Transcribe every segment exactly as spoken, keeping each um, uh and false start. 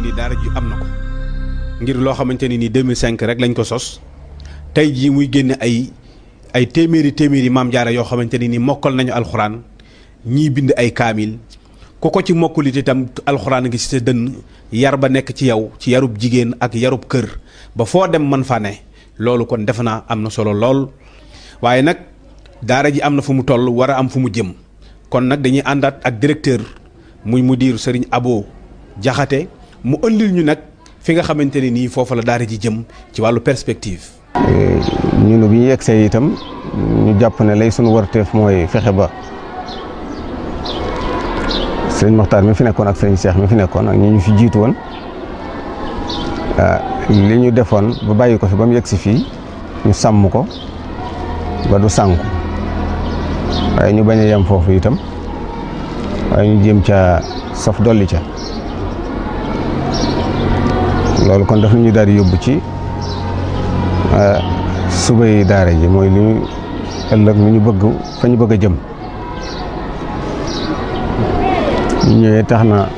nii daara ji am na ko ngir loo xamante ni nii deux mille cinq rek lañ ko sos tey jii muy génne ay ay téeméeri téeméeri maam jaara yoo xamante ni nii mokkal nañu alxuraan ñii bind ay kaamil ku ko ci mokkulit itam alxuraan ngi ci sa dënn yar ba nekk ci yow ci yarub jigéen ak yarub kër ba foo dem man fa ne loolu kon defe naa am na solo lool waaye nag daara ji am na fu mu toll war a am fu mu jëm kon nag dañuy àndaat ak directeur muy mudir Serigne Abo Jaxate mu ëndil ñu nag fi nga xamante ne nii foofa la daara ji jëm ci wàllu perspective. ñun bi ñu yegsee itam ñu jàpp ne lay sunu warteef mooy fexe ba sëñ Moxtaar mi fi nekkoon ak sëñ Cheikh mi fi nekkoon ak ñi ñu fi jiitu woon li ñu defoon ba bàyyi ko fi ba mu yegsi fii ñu sàmm ko ba du sànku waaye ñu bañ a yem foofu itam waaye ñu jéem ca saf dolli ca loolu kon daf ñu daal di yóbbu ci subay daara ji mooy li ñu ëllëg lu ñu bëgg fa ñu bëgg a jëm ñu ñëwee tax na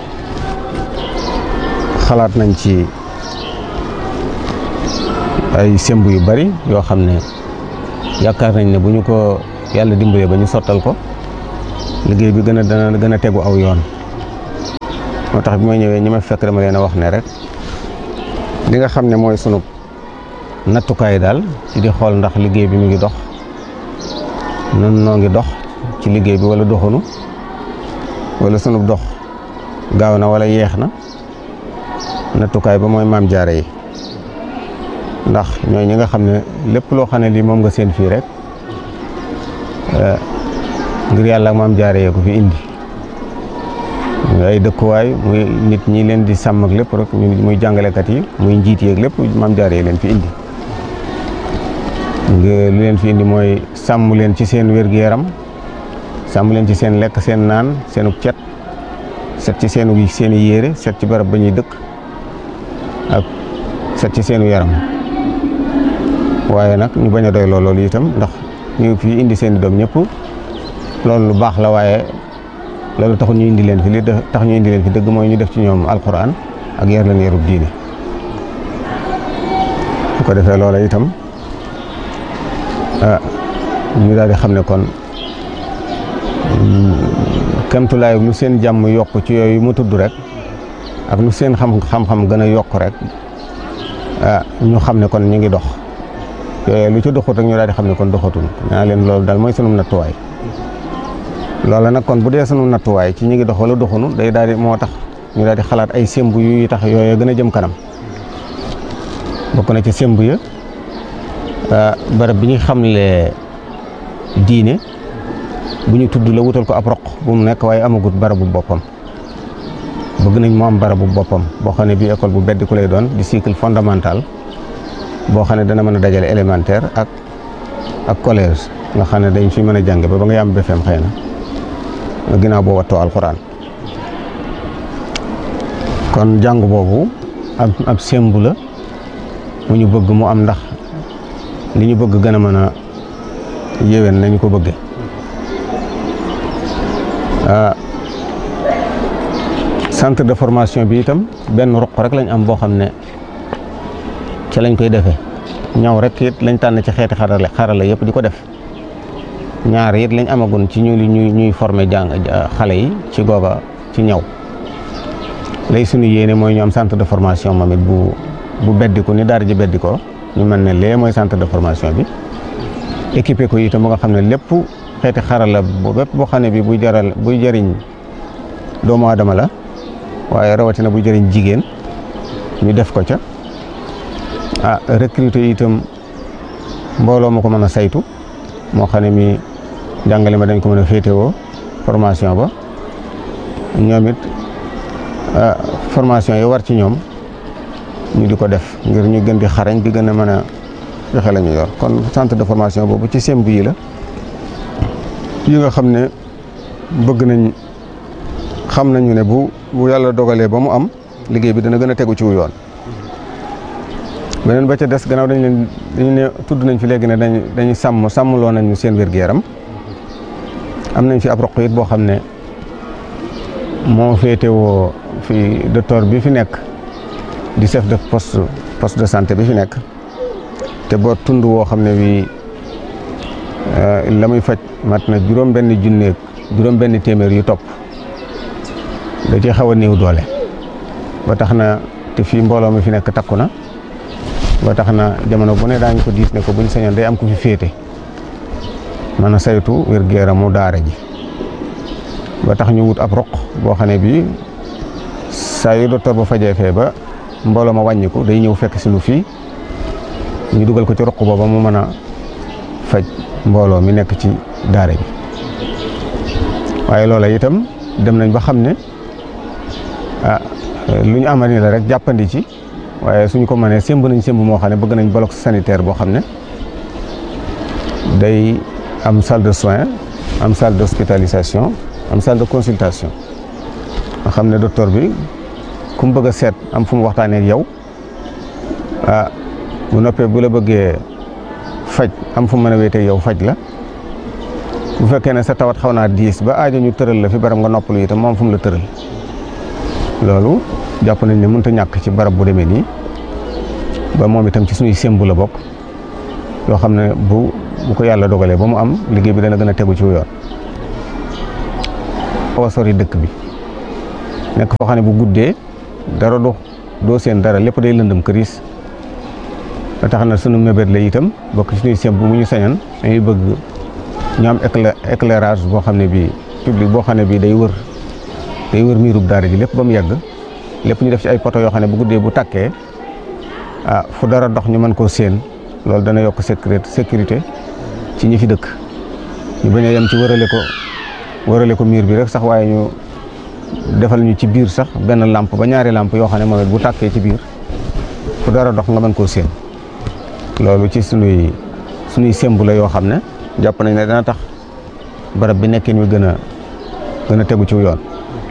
xalaat nañ ci ay semb yu bari yoo xam ne yaakaar nañ ne bu ñu ko yàlla dimbalee ba ñu sottal ko liggéey bi gën a dana gën a tegu aw yoon moo tax bi ma ñëwee ñi ma fekk dama leen a wax ne rek li nga xam ne mooy sunu nattukaay daal ci di xool ndax liggéey bi mu ngi dox nun noo ngi dox ci liggéey bi wala doxunu wala sunu dox gaaw na wala yeex na nattukaay ba mooy maam jaara yi ndax ñooy ñi nga xam ne lépp loo xam ne lii moom nga seen fii rek ngir yàlla ak maam jaara yee ko fi indi ay dëkkuwaay muy nit ñi leen di sàmm ak lépp rek muy jàngalekat yi muy njiit yeeg lépp maam jaara yi leen fi indi lu leen fi indi mooy sàmm leen ci seen wér-gu-yaram sàmm leen ci seen lekk seen naan seenu cet set ci seenu seen i yére set ci barab ba ñuy dëkk ak set ci seenu yaram waaye nag ñu bañ a doy loolu itam ndax ñu fi indi seen i doom ñëpp loolu lu baax la waaye loolu taxul ñu indi leen fi li tax ñu indi leen fi dëgg mooy ñu def ci ñoom alquran ak yar leen yarub diine bu ko defee loola itam ah ñu daal di xam ne kon kemtulaay lu seen jàmm yokk ci yooyu mu tudd rek ak lu seen xam xam-xam gën a yokk rek ah ñu xam ne kon ñu ngi dox yooyu lu ci doxut rek ñu daal di xam ne kon doxatul naa leen loolu daal mooy sunu nattuwaay loola nag kon bu dee sunu nattuwaay ci ñu ngi dox wala doxunu day daal di moo tax ñu daal di xalaat ay semb yu tax yooyu gën a jëm kanam bokk na ci semb ya barab bi ñu xamle diine bu ñu tudd la wutal ko ab roq bu mu nekk waaye amagut barabu boppam bëgg nañ mu am barabu boppam boo xam ne bii école bu beddi ku lay doon di cycle fondamental boo xam ne dana mën a dajale élémentaire ak ak collège nga xam ne dañ fi mën a jàng ba ba nga yam B F E M xëy na ginnaaw boo wattoo alxuraan kon jàng boobu ab ab semb la mu ñu bëgg mu am ndax li ñu bëgg gën a mën a yéwén nañu ko bëggee centre de formation bi itam benn ruq rek lañ am boo xam ne ci lañ koy defee ñaw rek it lañ tànn ci xeeti xarale xarala yëpp di ko def ñaar it lañ amagun ci ñu ñuy ñuy former jàng xale yi ci googa ci ñaw lay suñu yéene mooy ñu am centre de formation moom it bu bu beddiku ni daara ji beddikoo ñu mën ne lee mooy centre de formation bi équipé ko itam ba nga xam ne lépp xeeti xarala bu bépp boo xam ne bi buy jaral buy jëriñ doomu aadama la waaye rawatina buy jëriñ jigéen ñu def ko ca ah recruter itam mbooloo ma ko mën a saytu moo xam ne mi jàngale ma dañ ko mën a féetewoo formation ba ñoom it formation yi war ci ñoom ñu di ko def ngir ñu gën di xarañ di gën a mën a joxe la ñu yor kon centre de formation boobu ci semb yi la yi nga xam ne bëgg nañ xam nañu ne bu bu yàlla dogalee ba mu am liggéey bi dana gën a tegu ci wu yoon beneen ba ca des gannaaw dañ leen dañu ne tudd nañ fi léegi ne dañ dañuy sàmm sàmmloo nañu seen wér-gu-yaram am nañ fi ab roq it boo xam ne moo féetewoo fi docteur bi fi nekk di chef de poste poste de santé bi fi nekk te boo tund woo xam ne bii la muy faj mat na juróom benn junneeg juróom benn téeméer yu topp da ci xaw a néew doole ba tax na te fii mbooloo mi fi nekk takku na ba tax na jamono bu ne daañu ko diis ne ko buñ sañoon day am ku fi féete mën a saytu wér-gu-yaramu daara ji ba tax ñu wut ab roq boo xam ne bii saa yu docteur ba fajee fee ba mbooloo ma wàññiku day ñëw fekk si nu fii ñu dugal ko ci roq booba mu mën a faj mbooloo mi nekk ci daara ji waaye loola itam dem nañ ba xam ne ah lu ñu amal ni la rek jàppandi ci waaye suñu ko mënee sémb nañ sémb moo xam ne bëgg nañ bloc sanitaire boo xam ne day am salle de soins am salle d'hospitalisation am salle de consultation nga xam ne docteur bi ku mu bëgg a seet am fu mu waxtaanee ak yow ah bu noppee bu la bëggee faj am fu mu mën a wéetee yow faj la bu fekkee ne sa tawat xaw naa diis ba aajo ñu tëral la fi barab nga noppalu itam moom fu mu la tëral loolu jàpp nañ ne mënut a ñàkk ci barab bu demee nii ba moom itam ci suñuy sémbu la bokk yoo xam ne bu bu ko yàlla dogalee ba mu am liggéey bi dana gën a tegu ci yoon. xaw a sori dëkk bi nekk foo xam ne bu guddee dara du doo seen dara lépp day lëndëm këriis ba tax na sunu mébét la itam bokk ci suñuy sémbu bu ñu sañoon dañuy bëgg ñu am éclairage boo xam ne bii public boo xam ne bii day wër day wër miirub daara ji lépp ba mu yàgg lépp ñu def ci ay poto yoo xam ne bu guddee bu tàkkee ah fu dara dox ñu mën koo séen loolu dana yokk sécurité sécurité ci ñi fi dëkk ñu bañ a yem ci wërale ko wërale ko miir bi rek sax waaye ñu defal ñu ci biir sax benn lampe ba ñaari lampe yoo xam ne moom it bu tàkkee ci biir fu dara dox nga mën koo séen loolu ci sunuy sunuy sémbu la yoo xam ne jàpp nañ ne dana tax barab bi nekkin wi gën a gën a tegu ci yoon.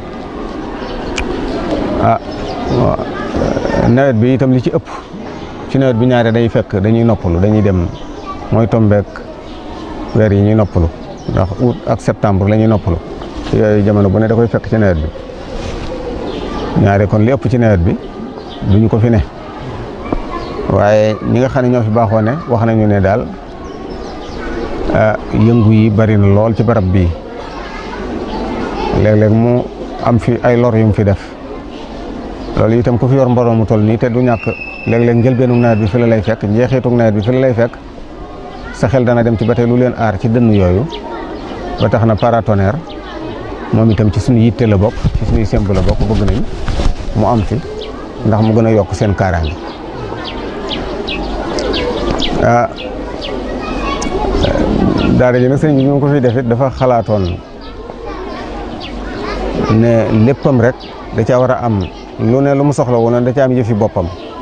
ah nawet bi itam li ci ëpp ci nawet bi ñaare day fekk dañuy noppalu dañuy dem mooy tombeek weer yi ñuy noppalu ndax août ak septembre la ñuy noppalu yooyu jamono bu ne da koy fekk ci nawet bi ñaare kon li ëpp ci nawet bi duñu ko fi ne waaye ñi nga xam ne ñoo fi baaxoo ne wax nañu ne daal yëngu yi bari na lool ci barab bii léeg-léeg mu am fi ay lor yu mu fi def loolu itam ku fi yor mbooloo mu toll nii te du ñàkk léeg-léeg njëlbeenu nawet bi fi la lay fekk njeexitu nawet bi fi la lay fekk sa xel dana dem ci ba tey lu leen aar ci dënn yooyu ba tax na paratonnerre moom itam ci suñu yitte la bokk ci suñuy semb la bokk bëgg nañ mu am fi ndax mu gën a yokk seen kaaraange ah daara ji nag sëñ bi ñu ko fi def it dafa xalaatoon ne léppam rek da caa war a am lu ne lu mu soxla woon da caa am yëfi boppam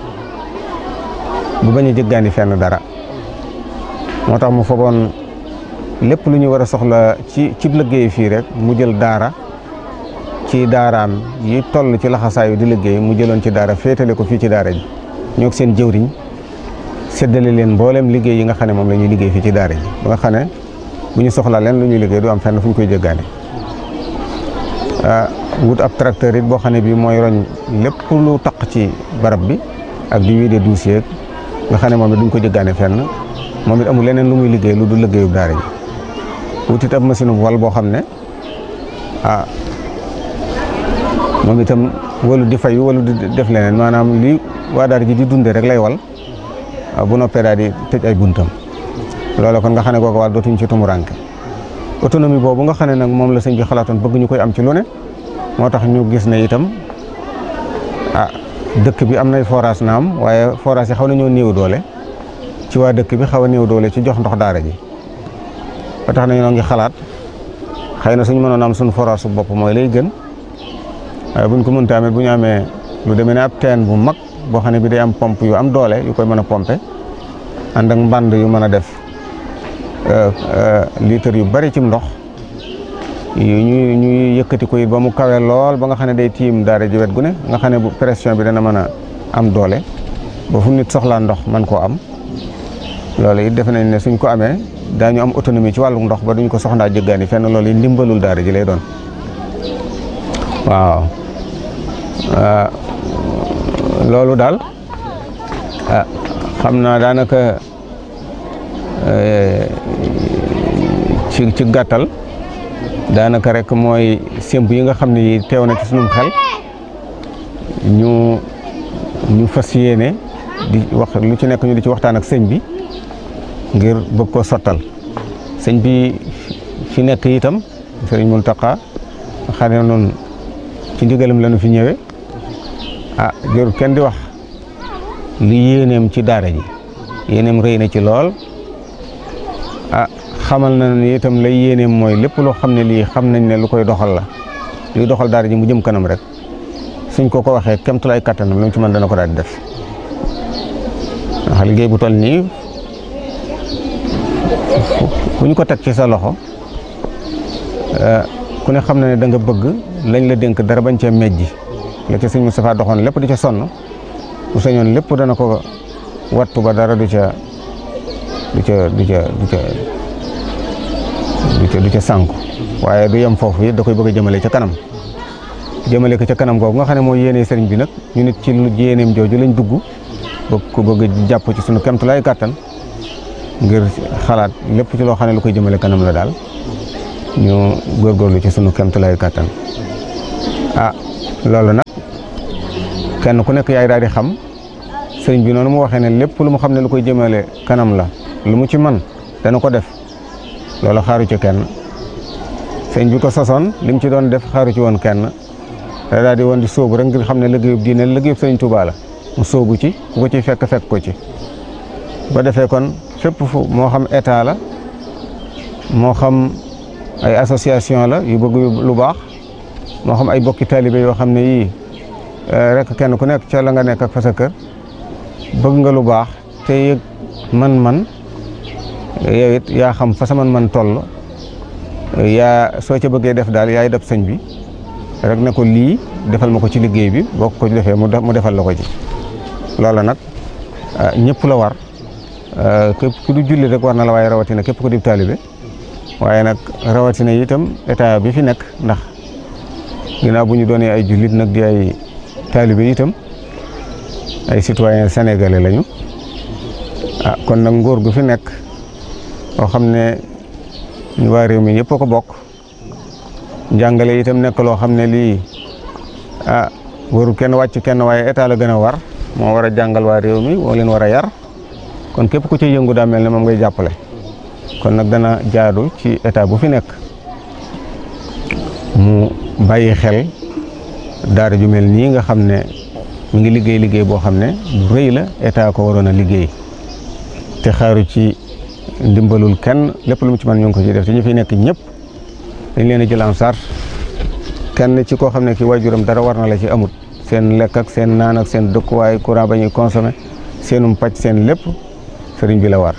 bu bañ a jëggaani fenn dara moo tax mu fogoon lépp lu ñu war a soxla ci ci liggéey fii rek mu jël daara ci daaraam yi toll ci laxasaayu di liggéey mu jëloon ci daara féetale ko fii ci daara ji ñoo seen jëwriñ séddale leen mboolem liggéey yi nga xam ne moom la ñuy liggéey fii ci daara ji ba nga xam ne bu ñu soxlaa leen lu ñuy liggéey du am fenn fu ñu koy jëggaane wut ab tracteur it boo xam ne bii mooy roñ lépp lu taq ci barab bi ak di wiide dossier nga xam ne moom it duñ ko jëggaane fenn moom it amul leneen lu muy liggéey lu du liggéeyub daara ji wut it ab machine bu wal boo xam ne ah moom itam walu di fay walu di def leneen maanaam li waa daara ji di dundee rek lay wal bu noppee daal di tëj ay buntam loolu kon nga xam ne kooku wàll dootuñ ci tumuranke autonomie boobu nga xam ne nag moom la sëñ bi xalaatoon bëgg ñu koy am ci lu ne moo tax ñu gis ne itam ah dëkk bi am nay forage naam waaye forage yi xaw nañoo néew doole ci waa dëkk bi xaw a néew doole ci jox ndox daara ji ba tax na ñoo ngi xalaat xëy na suñu mënoon am suñu forage su bopp mooy lay gën waaye buñ ko mënta amee bu ñu amee lu demee ne ab teen bu mag boo xam ne bi day am pompe yu am doole yu koy mën a pomper ànd ak mbànd yu mën a def litre yu bari ci ndox yu ñuy ñuy yëkkati ko it ba mu kawe lool ba nga xam ne day tiim daara ji wet gu ne nga xam ne bu pression bi dana mën a am doole ba fu nit soxlaa ndox man koo am loolu it defe nañ ne suñ ko amee daañu am autonomie ci wàllu ndox ba duñ ko soxlaa jëggaani fenn loolu it ndimbalul daara ji lay doon waaw loolu daal ah xam naa daanaka ci ci gàttal daanaka rek mooy sémb yi nga xam ne yi teew na ci sunum xel ñu ñu fas yéene di wax lu ci nekk ñu di ci waxtaan ak sëñ bi ngir bëgg koo sottal sëñ bi fi nekk itam sëriñ Muntaxa xam ne noonu ci ndigalam la ñu fi ñëwee ah jërul kenn di wax li yéeneem ci daara ji yéeneem rëy na ci lool ah xamal na ni itam lay yéeneem mooy lépp loo xam ne lii xam nañ ne lu koy doxal la luy doxal daara ji mu jëm kanam rek suñ ko ko waxee kemtulaay kattanam lu mu ci mën dana ko daal di def ndax liggéey bu toll nii bu ñu ko teg ci sa loxo ku ne xam na ne da nga bëgg lañ la dénk dara bañ cee mejji la ca sëñ Moustapha doxoon lépp di ca sonn bu sañoon lépp dana ko wattu ba dara du ca du ca du ca du ca du ca du ca sànku waaye du yem foofu it da koy bëgg a jëmale ca kanam jëmale ko ca kanam googu nga xam ne mooy yéene sëriñ bi nag ñu nit ci lu yéeneem jooju lañ dugg bëgg ko bëgg jàpp ci sunu kemtulaay kàttan ngir xalaat lépp ci loo xam ne lu koy jëmale kanam la daal ñu góorgóorlu ci sunu kemtulaay kàttan ah loolu nag kenn ku nekk yaay daal di xam sëriñ bi noonu mu waxee ne lépp lu mu xam ne lu koy jëmale kanam la lu mu ci man dana ko def loolu xaaru ci kenn sëriñ bi ko sosoon li mu ci doon def xaaru ci woon kenn da daal di woon di sóobu rek ngir xam ne liggéeyub diine liggéeyub sëriñ Tuubaa la mu sóobu ci ku ko ci fekk fekk ko ci ba defee kon fépp fu moo xam état la moo xam ay association la yu bëgg lu baax moo xam ay bokki taalibe yoo xam ne yii rek kenn ku nekk ca la nga nekk ak fa sa kër bëgg nga lu baax te yëg man-man yow it yaa xam fa sa man-man toll yaa soo ca bëggee def daal yaay def sëñ bi rek ne ko lii defal ma ko ci liggéey bi boo ko defee mu defal la ko ci loola nag ñëpp la war képp ku du julli rek war na la waaye rawatina képp ku di taalibe waaye nag rawatina itam état bi fi nekk ndax ginnaaw bu ñu doonee ay jullit nag di ay taalibe itam ay citoyen sénégalais lañu ah kon nag nguur gu fi nekk boo xam ne ñu waa réew mi yëpp a ko bokk njàngale itam nekk loo xam ne lii ah waru kenn wàcc kenn waaye état la gën a war moo war a jàngal waa réew mi moo leen war a yar kon képp ku ci yëngu daa mel ne moom ngay jàppale kon nag dana jaadu ci état bu fi nekk mu bàyyi xel daara ju mel nii nga xam ne mu ngi liggéey liggéey boo xam ne bu rëy la état ko waroon a liggéey te xaaru ci ndimbalul kenn lépp lu mu ci mën ñu ngi ko ci def te ñu fi nekk ñëpp dañ leen a jël en charge kenn ci koo xam ne ki waajuram dara war na la ci amut seen lekk ak seen naan ak seen dëkkuwaay courant ba ñuy consommé seenum pàcc seen lépp sëriñ bi la war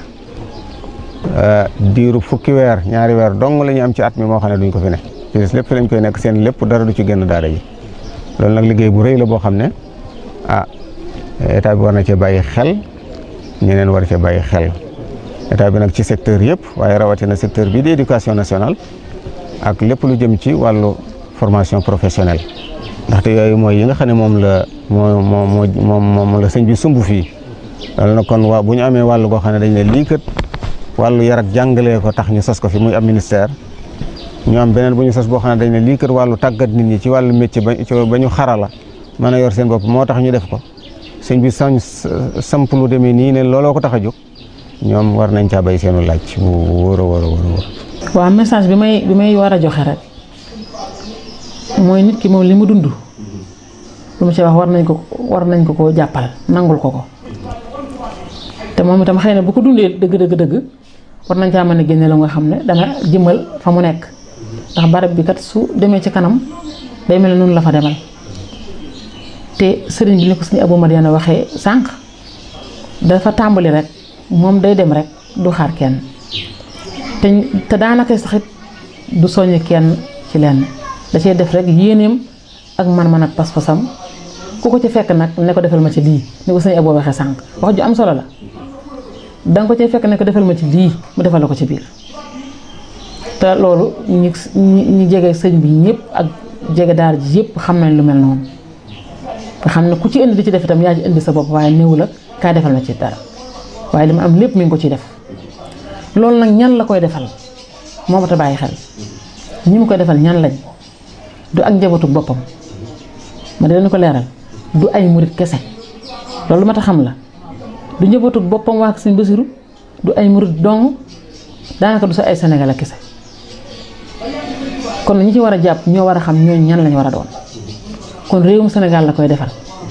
diiru fukki weer ñaari weer dong la ñu am ci at mi moo xam ne duñ ko fi ne ci des lépp fi lañ koy nekk seen lépp dara du ci génn daara ji loolu nag liggéey bu rëy la boo xam ne ah état bi war na cee bàyyi xel ñeneen war cee bàyyi xel état bi nag ci secteur yëpp waaye rawatina secteur bi di éducation nationale ak lépp lu jëm ci wàllu formation professionnelle ndaxte yooyu mooy yi nga xam ne moom la moo moo moo moom la sëñ bi sumb fii loolu nag kon waa bu ñu amee wàllu goo xam ne dañ ne lii kat wàllu yar ak jàngalee ko tax ñu sos ko fi muy am ministère ñu am beneen bu ñu sos boo xam ne dañ ne lii kat wàllu tàggat nit ñi ci wàllu métier ba ba ñu xarala mën a yor seen bopp moo tax ñu def ko sëñ bi sañ samp lu demee nii ne looloo ko tax a jóg ñoom war nañ caa bay seenu laaj bu wóor a wóor a wóor. waaw message bi may bi may war a joxe rek mooy nit ki moom li mu dund lu mu ci wax war nañ ko war nañ ko koo jàppal nangul ko ko te moom itam xëy na bu ko dundee dëgg dëgg dëgg war nañ caa mën a génne la nga xam ne dana jëmal fa mu nekk ndax barab bi kat su demee ci kanam day mel ne noonu la fa demal te sëriñ bi ni ko suñu Abou Madiana waxee sànq dafa tàmbali rek moom day dem rek du xaar kenn te te daanaka sax it du soññ kenn ci lenn da cee def rek yéeneem ak man-man ak pas-pasam ku ko ci fekk nag ne ko defal ma ci lii ni ko suñu Abou waxee sànq wax ju am solo la danga ko cee fekk ne ko defal ma ci lii mu defal la ko ci biir te loolu ñi ñi jege sëñ bi ñëpp ak jege daara ji yëpp xam nañ lu mel noonu nga xam ne ku ci indi di ci def itam yaa ci indi sa bopp waaye néew la kaa defal na ci dara waaye li ma am lépp mi ngi ko ciy def loolu nag ñan la koy defal moo ma ta bàyyi xel ñi mu koy defal ñan lañ du ak njabootu boppam ma dina ko leeral du ay murit kese loolu ma ta xam la du njabootu boppam waa Sëñ Basiru du ay murit dong daanaka du sa ay Sénégal kese kon ñi ci war a jàpp ñoo war a xam ñooñu ñan lañ war a doon kon réewum Sénégal la koy defal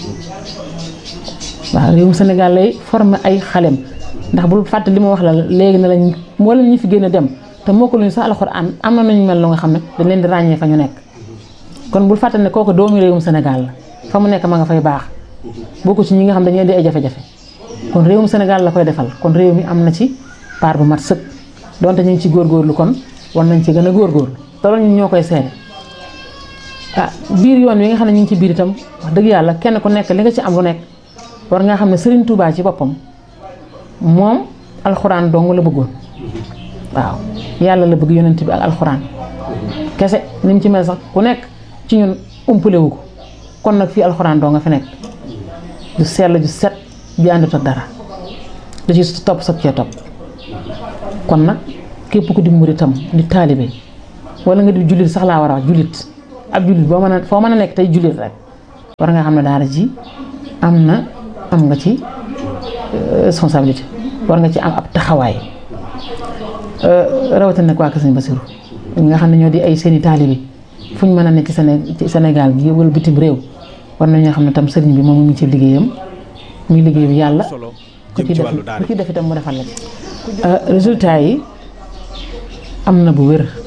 waaw réewum Sénégal lay former ay xalem ndax bul fàtte li ma wax la léegi ne lañ wala ñi fi gën a dem te moo ko luñu sax alxuraan am na nañu mel lu nga xam ne dañ leen di ràññee fa ñu nekk kon bul fàtte ne kooku doomu réewum Sénégal la fa mu nekk ma nga fay baax bokku ci ñi nga xam dañuy indi ay jafe-jafe kon réewum Sénégal la koy defal kon réew mi am na ci part bu mat sëkk donte ñu ngi ci góorgóorlu kon war nañ ci gën a góorgóorlu te loolu ñun ñoo koy seede ah biir yoon wi nga xam ne ñu ngi ci biir itam wax dëgg yàlla kenn ku nekk li nga ci am lu nekk war nga xam ne Serigne Touba ci boppam moom alxuraan dong la bëggoon waaw yàlla la bëgg yonent bi ak alxuraan kese ni mu ci mel sax ku nekk ci ñun umpale wu ko kon nag fii alxuraan dong nga fi nekk du sell ju set bi àndut ak dara da ci topp sag cee topp kon nag képp ku di muritam di taalibe wala nga di jullit sax laa war a wax jullit ab jullit boo mën a foo mën a nekk tey jullit rek war nga xam ne daara ji am na am nga ci responsabilité war nga ci am ab taxawaay rawatina nag waa Kër Sëñ Basiru ñi nga xam ne ñoo di ay seeni taalibe fu ñu mën a nekk ci Sénégal gi wala bitim réew war nañoo xam ne tam sëriñ bi moom mu ngi ci liggéeyam muy liggéey bi yàlla ku ci def ku ci def itam mu defal la ci résultat yi am na bu wér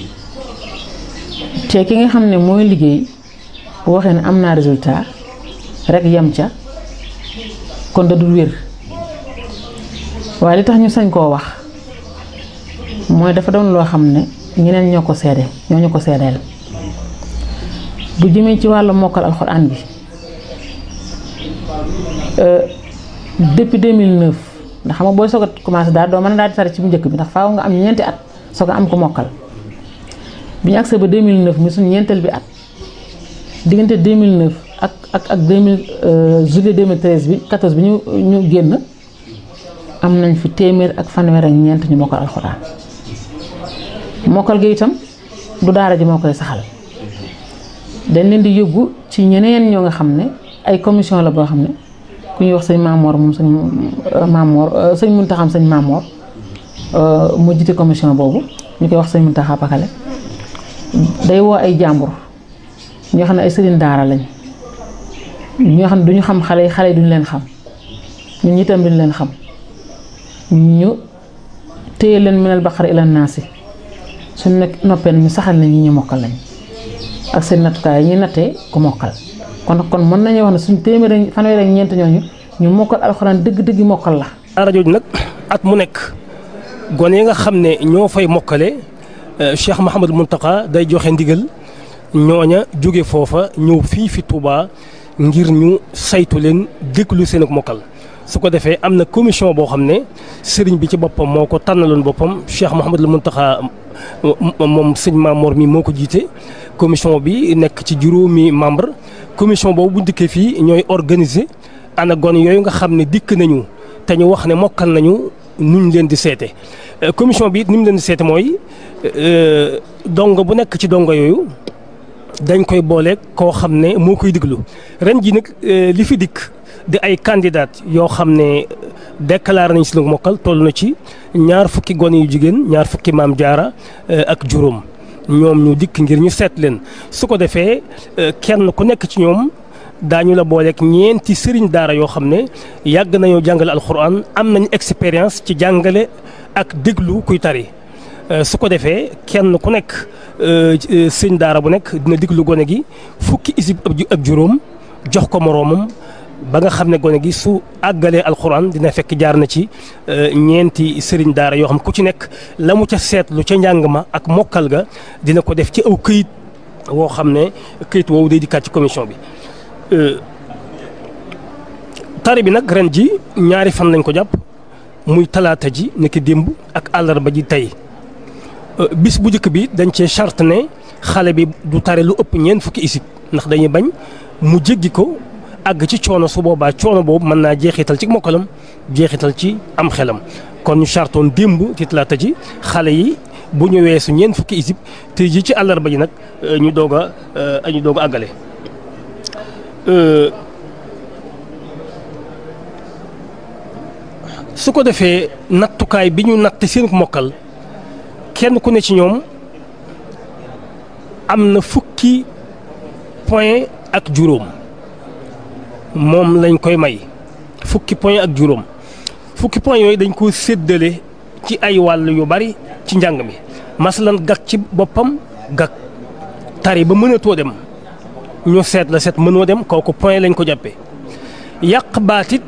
te ki nga xam ne mooy liggéey bu waxee ne am naa résultat rek yem ca kon da dul wér waaye li tax ñu sañ koo wax mooy dafa doon loo xam ne ñeneen ñoo ko seede ñoo ñu ko seedeel bu jëmee ci wàllu mokkal alxuraan bi depuis deux mille neuf ndax xam nga booy soog a commencé daal doo mën a daal di tari ci bu njëkk bi ndax faaw nga am ñeenti at soog a am ko mokkal bi ñu agsee ba deux mille neuf muy suñu ñeenteel bi at diggante deux mille neuf ak ak ak deux mille juillet deux mille treize bi quatorze bi ñu ñu génn am nañ fi téeméer ak fanweer ak ñeent ñu mokkal alxuraan mokkal gi itam du daara ji moo koy saxal dañ leen di yóbbu ci ñeneen ñoo nga xam ne ay commission la boo xam ne ku ñuy wax sëñ Maamoor moom sëñ Maamoor sëñ Muntaxa sëñ Maamoor mu jiite commission boobu ñu koy wax sëñ Muntaxa Pakale day woo ay jàmbur ñoo xam ne ay sëriñ daara lañ ñoo xam ne duñu xam xale yi xale yi duñu leen xam ñun ñi itam duñu leen xam ñu téye leen minal baqara ila naasi suñu nekk noppee ñu saxal na ñi ñu mokkal lañ ak seen nattukaay yi ñuy nattee ku mokkal kon kon mën nañoo wax ne suñu téeméer fanweer ak ñeent ñooñu ñu mokkal alxuraan dëgg-dëgg mokkal la. daara jooju nag at mu nekk gone yi nga xam ne ñoo fay mokkale Cheikh Mouhamadou Mountakha day joxe ndigal ñooña jóge foofa ñëw fii fi Touba ngir ñu saytu leen déglu seen ak mokkal. su ko defee am na commission boo xam ne sëriñ bi ci boppam moo ko tànnaloon boppam Cheikh Mouhamadou Mountakha moom sëñ Maamoor mi moo ko jiite commission bi nekk ci juróomi membre commission boobu bu dikkee fii ñooy organiser ana gone yooyu nga xam ne dikk nañu te ñu wax ne mokkal nañu nuñ leen di seete commission bi ni mu leen di seete mooy dongo bu nekk ci dongo yooyu dañ koy boole koo xam ne moo koy diglu ren ji nag li fi dikk di ay candidat yoo xam ne déclaré nañ si lu mokkal toll na ci ñaar fukki gone yu jigéen ñaar fukki maam jaara ak juróom ñoom ñu dikk ngir ñu seet leen su ko defee kenn ku nekk ci ñoom daañu la booleeg ñeenti sëriñ daara yoo xam ne yàgg nañoo jàngale alxuraan am nañu expérience ci jàngale ak déglu kuy tari su ko defee kenn ku nekk sëriñ daara bu nekk dina déglu gone gi fukki isib ak juróom jox ko moroomam ba nga xam ne gone gi su àggalee alxuraan dina fekk jaar na ci ñeenti sëriñ daara yoo xam ku ci nekk la mu ca seetlu ca njàng ma ak mokkal ga dina ko def ci aw këyit woo xam ne këyit woowu day dikkaat ci commission bi. tari bi nag ren ji ñaari fan lañ ko jàpp muy talaata ji nekk démb ak àllarba ji tey bis bu njëkk bi dañ cee charte ne xale bi du tari lu ëpp ñeent fukki isib ndax dañuy bañ mu jéggi ko. àgg ci coono su boobaa coono boobu mën naa jeexital ci mokkalam jeexital ci am xelam kon ñu chartoon démb ci talaata ji xale yi bu ñu weesu ñeent fukki isib te ji ci àllarba ji nag ñu doog a ñu doog a àggale su ko defee nattukaay bi ñu natt seen mokkal kenn ku ne ci ñoom am na fukki point ak juróom moom lañ koy may fukki point ak juróom fukki point yooyu dañ ko séddale ci ay wàll yu bari ci njàng mi masalan gag ci boppam gag tari ba mënatoo dem ñu seet la seet mënoo dem kooku point lañ ko jàppee yàq baatit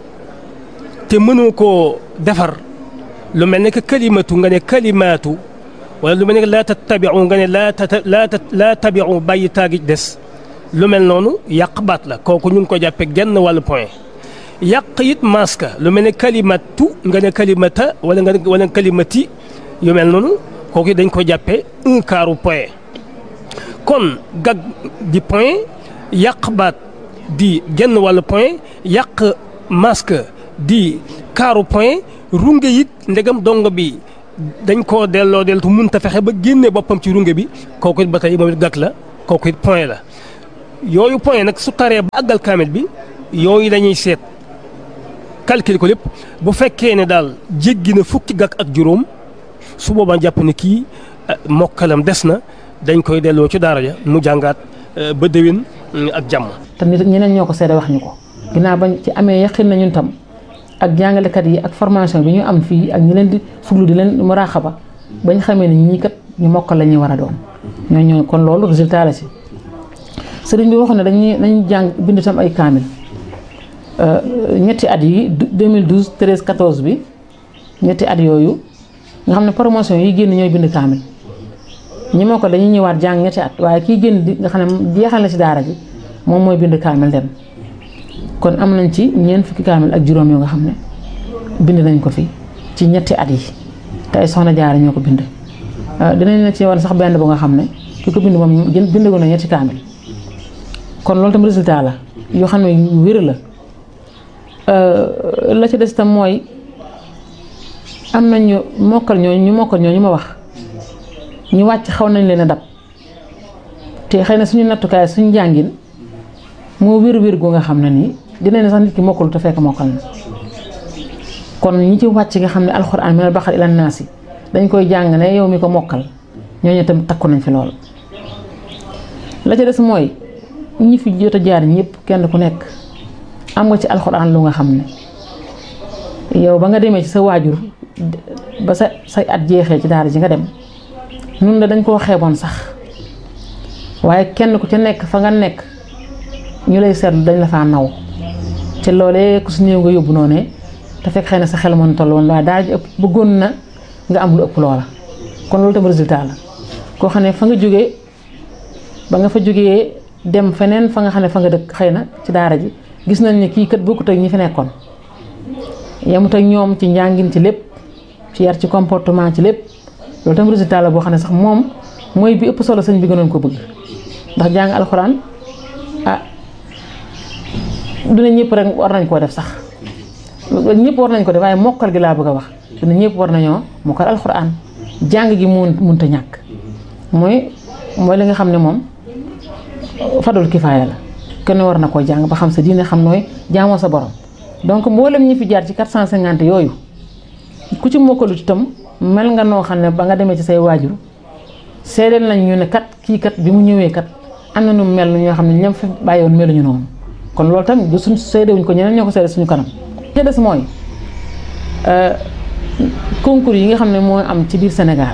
te mënoo koo defar lu mel ne que kalimatu nga ne kalimaatu wala lu mel ne que laa tattabiu nga ne laa laa laa tabiu bàyyi taagi des lu mel noonu yàq baat la kooku ñu ngi ko jàppee genn wàllu point yàq it maska lu mel ne kalimatu nga ne kalimata wala nga wala kalimati yu mel noonu kooku dañ ko jàppee un quart point kon gag di point yàq baat di genn wàllu point yàq masque di quart point runge it ndegam dongo bi dañ koo delloo deltu mënta fexe ba génne boppam ci runge bi kooku it ba tey moom it gag la kooku it point la yooyu point nag su taree ba àggal kaamil bi yooyu dañuy seet calcul ko lépp bu fekkee ne daal jéggi na fukki gag ak juróom su boobaa jàpp ne kii mokkalam des na dañ koy delloo ci daara ja mu jàngaat ba déwén ak jàmm. te nit ñeneen ñoo ko seede wax ñu ko ginnaaw bañ ci amee yaqin na ñun tam ak jàngalekat yi ak formation bi ñu am fii ak ñi leen di fuglu di leen muraaxaba bañ xamee ne ñii kat ñu mokkal la ñuy war a doon ñooñu kon loolu résultat la si. sëriñ bi waxoon ne dañuy dañuy jàng bind tam ay kaamil ñetti at yi deux mille douze treize quatorze bi ñetti at yooyu nga xam ne promotion yi génn ñooy bind kaamil ñi moo ko dañuy ñëwaat jàng ñetti at waaye kii génn di nga xam ne jeexal na ci daara ji moom mooy bind kaamil dem kon am nañ ci ñeent fukki kaamil ak juróom yoo nga xam ne bind nañ ko fi ci ñetti at yi te ay soxna jaara ñoo ko bind dinañ na ci war sax benn bu nga xam ne ki ko bind moom bindagu na ñetti kaamil kon loolu tam résultat la yoo xam ne yu wér la la ci des tam mooy am nañu mokkal ñooñu ñu mokkal ñooñu ma wax ñu wàcc xaw nañ leen a dab te xëy na suñu nattukaay suñu jàngin moo wér-wér gu nga xam ne nii dina ne sax nit ki mokkul te fekk mokkal na kon ñi ci wàcc nga xam ne alxuraan minal baqara ilan naasi dañ koy jàng ne yow mi ko mokkal ñooñu tam takku nañ fi lool. la ca des mooy ñi fi jot a jaar ñëpp kenn ku nekk am nga ci alxuraan lu nga xam ne yow ba nga demee ci sa waajur ba sa say at jeexee ci daara ji nga dem nun la dañ koo xeeboon sax waaye kenn ku ca nekk fa nga nekk ñu lay seetlu dañ la faa naw ci loolee ku su néew nga yóbbu noonu te fekk xëy na sa xel mën toll woon waaye daara ji ëpp bëggoon na nga am lu ëpp loola kon loolu tam résultat la koo xam ne fa nga jógee ba nga fa jógee dem feneen fa nga xam ne fa nga dëkk xëy na ci daara ji gis nañ ne kii kat bokkut ak ñi fi nekkoon yemut ak ñoom ci njàngin ci lépp ci yar ci comportement ci lépp loolu tam résultat la boo xam ne sax moom mooy bi ëpp solo sëñ bi gënoon ko bëgg ndax jàng alxuraan ah dina ñëpp rek war nañ koo def sax ñëpp war nañ ko def waaye mokkal gi laa bëgg a wax dina ñëpp war nañoo mokkal alxuraan jàng gi mun munta ñàkk mooy mooy li nga xam ne moom fadul kifaaya la kenn war na koo jàng ba xam sa diine xam nooy jaamoo sa borom donc mboolem ñi fi jaar ci quatre cent cinquante yooyu ku ci mokkalut itam mel nga noo xam ne ba nga demee ci say waajur seedeel nañ ñu ne kat kii kat bi mu ñëwee kat am na nu mel ñoo xam ne ñoom fi bàyyiwoon meluñu noonu kon loolu tamit du suñ seedewuñ ko ñeneen ñoo ko seede suñu kanam. te des mooy concours yi nga xam ne moo am ci biir Sénégal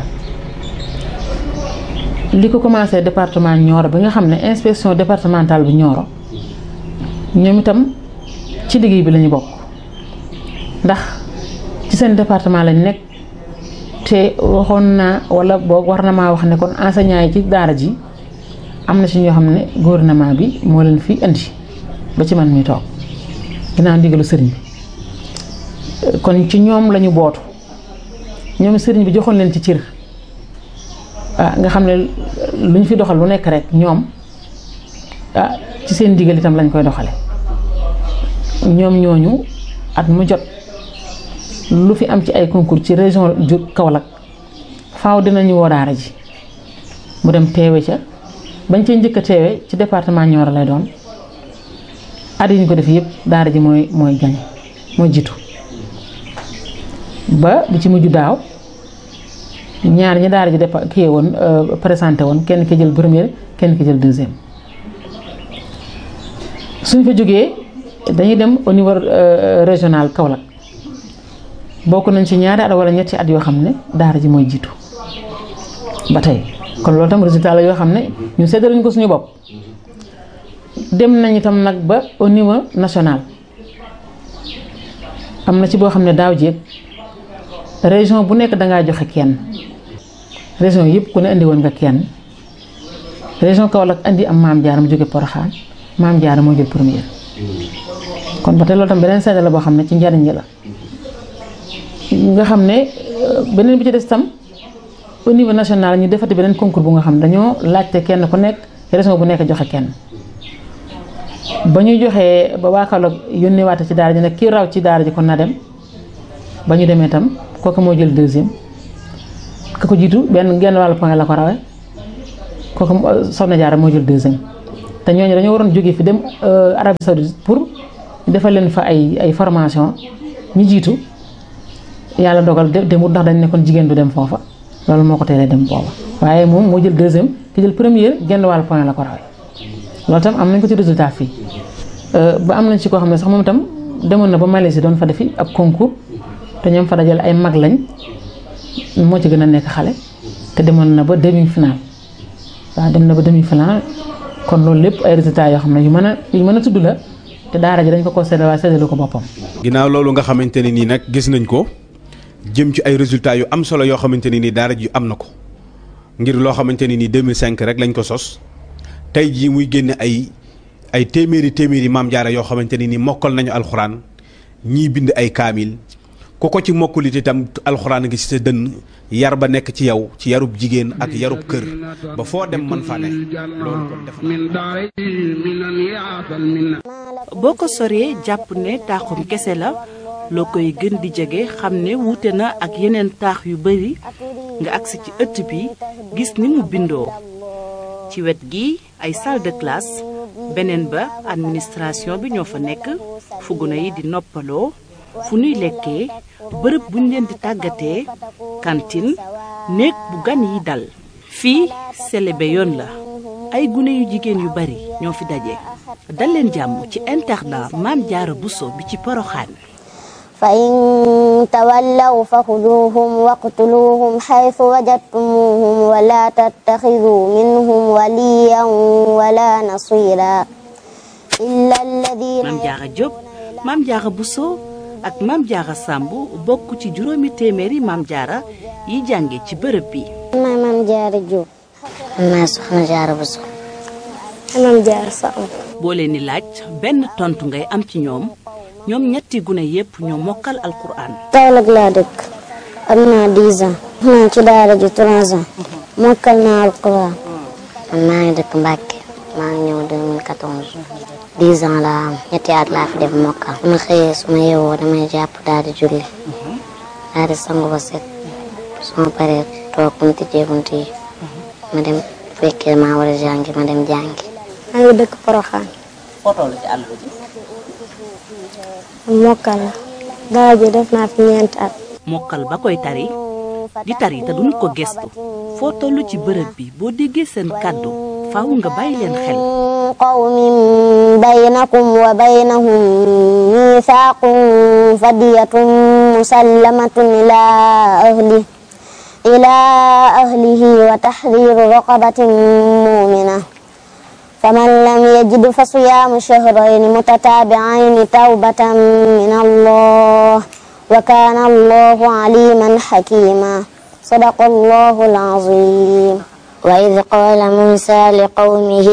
li ko commencé département Nioro bi nga xam ne inspection départementale bu Nioro ñoom itam ci liggéey bi lañu bokk ndax ci seen département lañ nekk te waxoon naa wala boog war na maa wax ne kon enseignant yi ci daara ji am na ci ñoo xam ne gouvernement bi moo leen fi indi ba ci man mi toog ginnaaw ndigalu sëriñ bi kon ci ñoom lañu bootu ñoom sëriñ bi joxoon leen ci cër ah nga xam ne lu ñu fi doxal lu nekk rek ñoom ah ci seen ndigal itam lañ koy doxale ñoom ñooñu at mu jot lu fi am ci ay concours ci région ju Kaolack faaw dinañu woo daara ji mu dem teewe ca bañ cee njëkk a teewe ci département Nioro lay doon at yi ñu ko def yëpp daara ji mooy mooy gañ mooy jiitu ba di ci mujj daaw ñaar ñi daara ji dépa kii woon présenté woon kenn ki jël première kenn ki jël deuxième suñ fa jógee dañuy dem au niveau régional Kaolack bokk nañ ci ñaari at wala ñetti at yoo xam ne daara ji mooy jiitu ba tey kon loolu tam résultat la yoo xam ne ñu séddaluñ ko suñu bopp dem nañ itam nag ba au niveau national am na ci boo xam ne daaw jéeg région bu nekk dangaa joxe kenn région yëpp ku ne indi woon nga kenn région Kaolack indi am Maam Jaara mu jóge Porokhane Maam Jaara moo jël première kon ba tey loolu tam beneen séddale la boo xam ne ci njariñ la nga xam ne beneen bi ci des tam au niveau national ñu defati beneen concours bu nga xam ne dañoo laajte kenn ku nekk région bu nekk joxe kenn ba ñu joxee ba waa Kaolack yónnee waate ci daara ji nag kii raw ci daara ji kon na dem ba ñu demee tam kooku moo jël deuxième ka ko jiitu benn genn wàllu point la ko rawee kooku Soxna Jaara moo jël deuxième te ñooñu dañoo waroon jógee fi dem Arabie Saoudite pour defal leen fa ay ay formation ñu jiitu yàlla dogal demut ndax dañ ne kon jigéen du dem foofa loolu moo ko teelee dem booba waaye moom moo jël deuxième ki jël première genn wàllu point la ko rawee loolu tam am nañ ko ci résultat fii ba am nañ ci koo xam ne sax moom itam demoon na ba Malaisie doon fa defi ab concours te ñoom fa dajale ay mag lañ moo ci gën a nekk xale te demoon na ba demi final waaw dem na ba demi final kon loolu lépp ay résultats yoo xam ne yu mën a yu mën a tudd la te daara ji dañ ko ko séddale waaye séddalu ko boppam. ginnaaw loolu nga xamante ne nii nag gis nañ ko jëm ci ay résultats yu am solo yoo xamante ne nii daara ji am na ko ngir loo xamante ne nii deux mille cinq rek lañ ko sos tey jii muy génne ay ay téeméeri téeméeri maam jaara yoo xamante ne nii mokkal nañu alxuraan ñii bind ay kaamil ku ko ci mokkulit itam alxuraan ngi ci sa dënn yar ba nekk ci yow ci yarub jigéen ak yarub kër ba foo dem man fa ne loolu kon def boo ko soree jàpp ne taaxum kese la loo koy gën di jege xam ne wuute na ak yeneen taax yu bari nga agsi ci ëtt bi gis ni mu bindoo ci wet gi ay salle de classe beneen ba administration bi ñoo fa nekk fu gune yi di noppaloo fu nuy lekkee bërëb buñ leen di tàggatee cantine néeg bu gan yi dal fii selebe yoon la ay gune yu jigéen yu bari ñoo fi daje dal leen jàmm ci internat Maam Jaara Buso bi ci Porokhane fa in tawallaw fa xuduuhum waqtuluuhum xaytu wajadtumuuhum wala tattaxiduu minhum waliyan wala nasira illa alladina Maam Jaara Jóob Maam Jaara Buso ak Maam Jaara Sàmb bokk ci juróomi téeméeri Maam Jaara yi jànge ci bërëb bi. maay Maam Jaara Jóob. maay Soxna Jaara Buso. Maam Jaara Sàmb. boo leen di laaj benn tontu ngay am ci ñoom ñoom ñetti gune yépp ñoo mokkal alquran. Kaolack laa dëkk am naa dix ans. naa ci daara ji trois ans. mokkal naa alquran. man maa ngi dëkk Mbàkke maa ngi ñëw deux mille quatorze. dix ans laa am ñetti at laa fi def mokkal. su ma xëyee su ma yeewoo damay jàpp daal di julli. daal di sangu ba set. su ma paree toog bu ñu tijjee bunt yi. ma dem fekkee maa war a jàngi ma dem jàngi. maa ngi dëkk Porokhane. foo toll ci àll bi. mokkal la. daara ji def naa fi ñeenti at. mokkal ba koy tari di tari te duñu ko gestu foo toll ci bërëb bi boo déggee seen kàddu faaw nga bàyyi leen xel. qawmin baynakum wa baynahum miisaaqun fadiyatun musallamatun ilaa ahli ilaa ahlihi wa tahriiru raqabatin mu'mina faman lam yajid fa siyaamu shahrayni mutataabi'ayni tawbatan min Allah wa kaana Allahu aliiman hakiima sadaqa Allahu al-aziim. وإذ قال موسى لقومه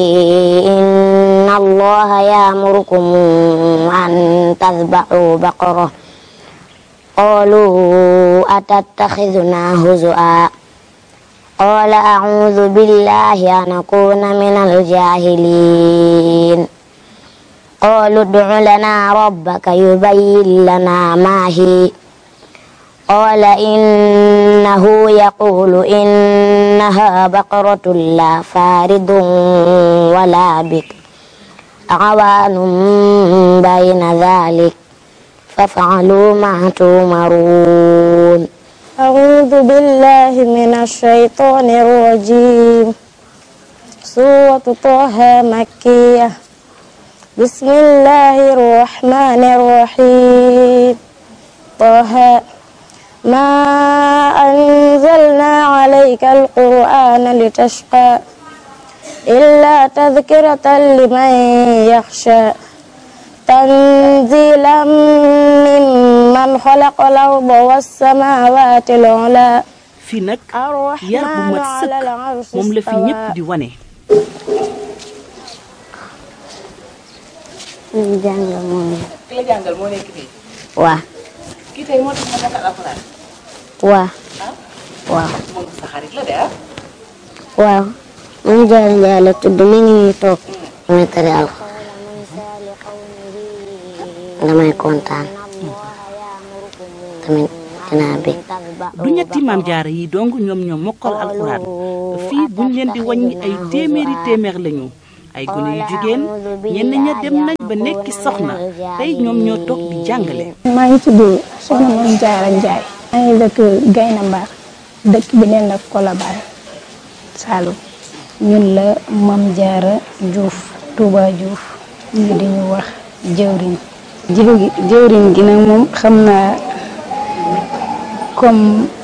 إن الله يأمركم أن تذبحوا بقرة قالوا أتتخذنا هزؤا قال أعوذ بالله أن أكون من الجاهلين قالوا ادع لنا ربك يبين لنا ما هي قال إنه يقول إنها بقرة لا فارض ولا بكر عوان بين ذلك فافعلوا ما تؤمرون أعوذ بالله من الشيطان الرجيم سورة طه مكية بسم الله الرحمن الرحيم طه ما أنزلنا عليك القرآن لتشقى إلا تذكرة لمن يخشى تنزيلا ممن خلق الأرض والسماوات العلى fii nag yar bu mat sëkk moom la fi ñëpp di wane. ñu jàngal moom ki la jàngal moo nekk fii. waa kii tey moo tax ma nekkal alxuraan. waa waaw moom sa xarit la de ah. waaw moom Jaara Njaay la tudd mi ngi nii toog muy tari alxuraan damay kontaan tamit dinaa bég du ñetti maam jaara yi dong ñoom ñoo mokkal alxuraan fii buñ leen di wàññi ay téeméeri téeméer lañu ay gone yu jigéen ñenn ña dem nañ ba nekki soxna tey ñoom ñoo toog di jàngale. maa ngi tudd soxna Mame Diarra Ndiaye. maa ngi dëkk Gayna Mbar dëkk bi neen la Colobane Saloum. ñun la Mame Diarra Diouf Touba Diouf ñu di ñu wax jëwriñ. jëwriñ jëwriñ gi nag moom xam naa comme